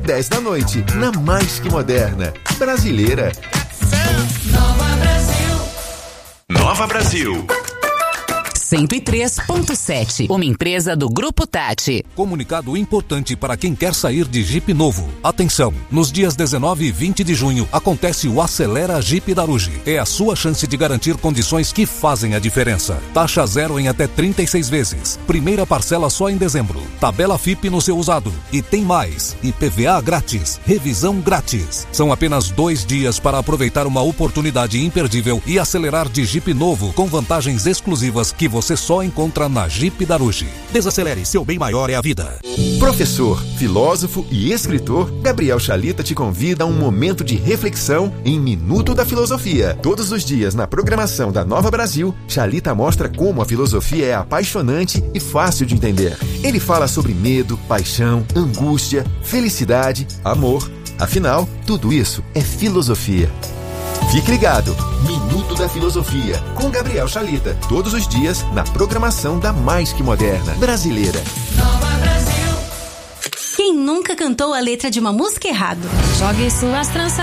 10 da noite, na Mais Que Moderna. Brasileira. Nova Brasil. 103.7, uma empresa do Grupo Tati. Comunicado importante para quem quer sair de Jeep novo. Atenção, nos dias 19 e 20 de junho acontece o Acelera Jeep da Ruge. É a sua chance de garantir condições que fazem a diferença. Taxa zero em até 36 vezes. Primeira parcela só em dezembro. Tabela FIP no seu usado. E tem mais. IPVA grátis. Revisão grátis. São apenas 2 dias para aproveitar uma oportunidade imperdível e acelerar de Jeep novo com vantagens exclusivas que você só encontra na Jeep da Ruge. Desacelere, seu bem maior é a vida. Professor, filósofo e escritor, Gabriel Chalita te convida a um momento de reflexão em Minuto da Filosofia. Todos os dias na programação da Nova Brasil, Chalita mostra como a filosofia é apaixonante e fácil de entender. Ele fala sobre medo, paixão, angústia, felicidade, amor. Afinal, tudo isso é filosofia. Fique ligado, Minuto da Filosofia, com Gabriel Chalita, todos os dias na programação da Mais Que Moderna, Brasileira. Nova Brasil. Quem nunca cantou a letra de uma música errado? Jogue suas tranças